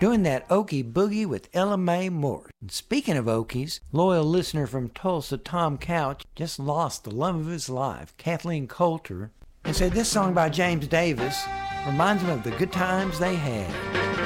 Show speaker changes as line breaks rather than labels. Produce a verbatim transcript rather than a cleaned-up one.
doing that Okie Boogie with Ella Mae Moore. And speaking of Okies, loyal listener from Tulsa, Tom Couch, just lost the love of his life, Kathleen Coulter, and said this song by James Davis reminds him of the good times they had.